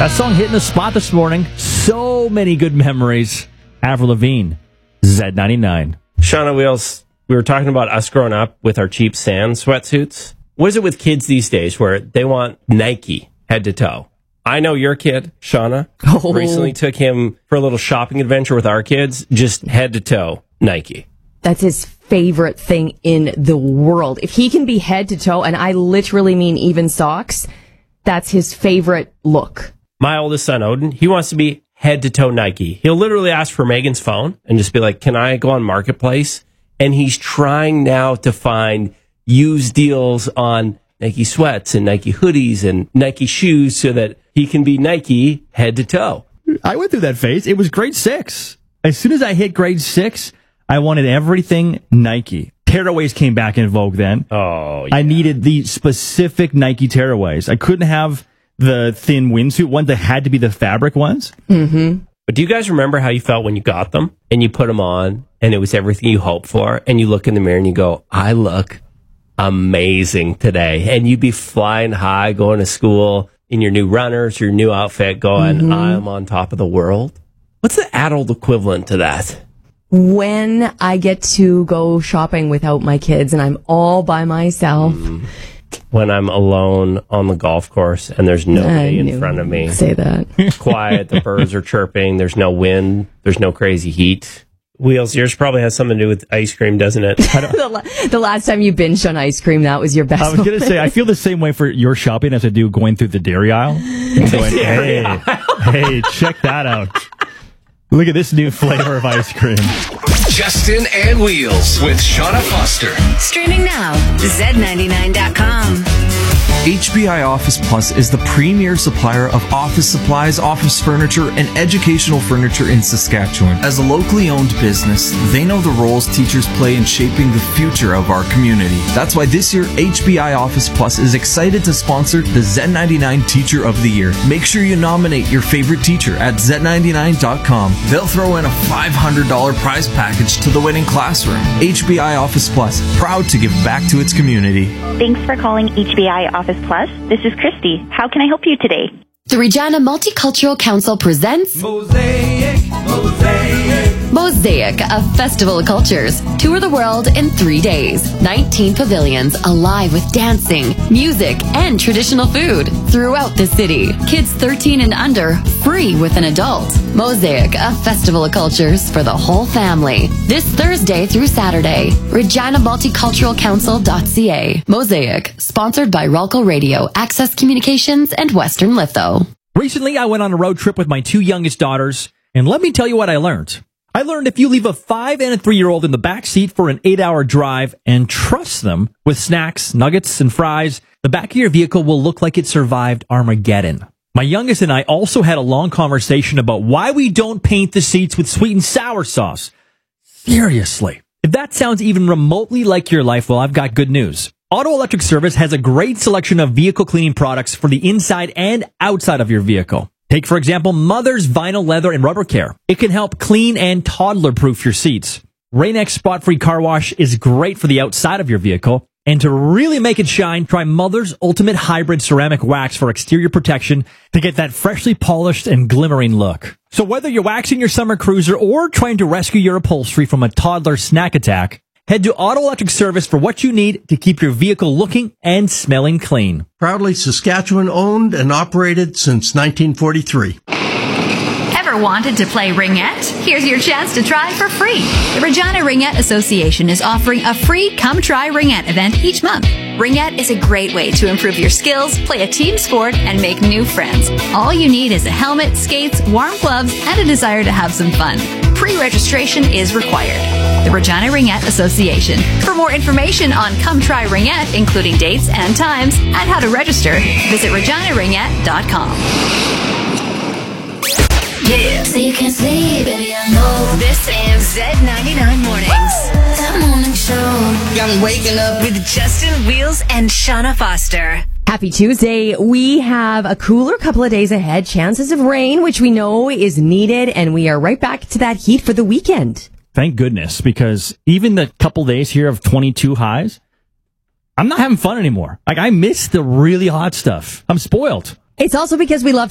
That song hitting the spot this morning. So many good memories. Avril Lavigne, Z99. Shauna Wheels, we were talking about us growing up with our cheap sand sweatsuits. What is it with kids these days where they want Nike head to toe? I know your kid, Shauna, recently took him for a little shopping adventure with our kids, just head to toe Nike. That's his favorite thing in the world. If he can be head to toe, and I literally mean even socks, that's his favorite look. My oldest son, Odin, he wants to be head to toe Nike. He'll literally ask for Megan's phone and just be like, can I go on Marketplace? And he's trying now to find used deals on Nike sweats and Nike hoodies and Nike shoes so that he can be Nike head to toe. I went through that phase. It was grade 6. As soon as I hit grade 6, I wanted everything Nike. Tearaways came back in vogue then. Oh, yeah. I needed the specific Nike tearaways. I couldn't have the thin windsuit ones. That had to be the fabric ones. Mm-hmm. But do you guys remember how you felt when you got them and you put them on and it was everything you hoped for, and you look in the mirror and you go, I look amazing today, and you'd be flying high going to school in your new runners, your new outfit, going, I'm on top of the world? What's the adult equivalent to that? When I get to go shopping without my kids and I'm all by myself. When I'm alone on the golf course and there's nobody in front of me. Say that. Quiet, the birds are chirping, there's no wind, there's no crazy heat. Wheels, yours probably has something to do with ice cream, doesn't it? The last time you binged on ice cream, that was your best. I was going to say, I feel the same way for your shopping as I do going through the dairy aisle. Going, hey, check that out. Look at this new flavor of ice cream. Justin and Wheels with Shauna Foster. Streaming now, Z99.com. HBI Office Plus is the premier supplier of office supplies, office furniture, and educational furniture in Saskatchewan. As a locally owned business, they know the roles teachers play in shaping the future of our community. That's why this year, HBI Office Plus is excited to sponsor the Z99 Teacher of the Year. Make sure you nominate your favorite teacher at Z99.com. They'll throw in a $500 prize package to the winning classroom. HBI Office Plus, proud to give back to its community. Thanks for calling HBI Office Plus. This is Christy. How can I help you today? The Regina Multicultural Council presents Mosaic, a festival of cultures. Tour the world in 3 days. 19 pavilions alive with dancing, music, and traditional food throughout the city. Kids 13 and under, free with an adult. Mosaic, a festival of cultures for the whole family. This Thursday through Saturday. ReginaMulticulturalCouncil.ca. Mosaic, sponsored by Ralco Radio, Access Communications, and Western Litho. Recently, I went on a road trip with my 2 youngest daughters, and let me tell you what I learned. I learned if you leave a 5 and a 3-year-old in the back seat for an 8-hour drive and trust them with snacks, nuggets, and fries, the back of your vehicle will look like it survived Armageddon. My youngest and I also had a long conversation about why we don't paint the seats with sweet and sour sauce. Seriously. If that sounds even remotely like your life, well, I've got good news. Auto Electric Service has a great selection of vehicle cleaning products for the inside and outside of your vehicle. Take, for example, Mother's Vinyl Leather and Rubber Care. It can help clean and toddler-proof your seats. Rain-X Spot-Free Car Wash is great for the outside of your vehicle. And to really make it shine, try Mother's Ultimate Hybrid Ceramic Wax for exterior protection to get that freshly polished and glimmering look. So whether you're waxing your summer cruiser or trying to rescue your upholstery from a toddler snack attack, head to Auto Electric Service for what you need to keep your vehicle looking and smelling clean. Proudly Saskatchewan owned and operated since 1943. Ever wanted to play ringette? Here's your chance to try for free. The Regina Ringette Association is offering a free Come Try Ringette event each month. Ringette is a great way to improve your skills, play a team sport, and make new friends. All you need is a helmet, skates, warm gloves, and a desire to have some fun. Pre-registration is required. The Regina Ringette Association. For more information on Come Try Ringette, including dates and times, and how to register, visit reginaringette.com. Yeah. So you can sleep, baby, I know. This is Z99 Mornings. That morning show. Got me waking up with Justin, Wheels, and Shauna Foster. Happy Tuesday. We have a cooler couple of days ahead. Chances of rain, which we know is needed, and we are right back to that heat for the weekend. Thank goodness, because even the couple days here of 22 highs, I'm not having fun anymore. Like, I miss the really hot stuff. I'm spoiled. It's also because we love